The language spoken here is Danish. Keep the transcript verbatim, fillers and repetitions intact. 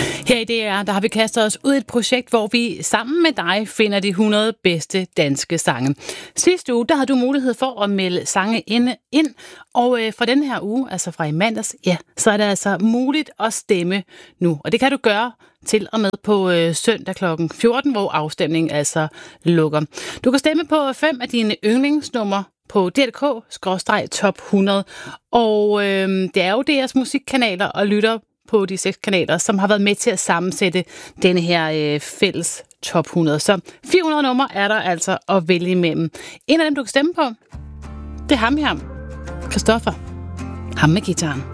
Her i D R, der har vi kastet os ud i et projekt, hvor vi sammen med dig finder de hundrede bedste danske sange. Sidste uge, der havde du mulighed for at melde sange ind, ind og øh, fra den her uge, altså fra i mandags, ja, så er det altså muligt at stemme nu. Og det kan du gøre til og med på øh, søndag klokken fjorten, hvor afstemningen altså lukker. Du kan stemme på fem af dine yndlingsnumre på D R K skråstreg top hundrede. Og øh, det er jo D R's musikkanaler og lytter på de seks kanaler, som har været med til at sammensætte denne her øh, fælles top hundrede. Så fire hundrede numre er der altså at vælge imellem. En af dem, du kan stemme på, det er ham her. Christoffer. Ham med guitaren.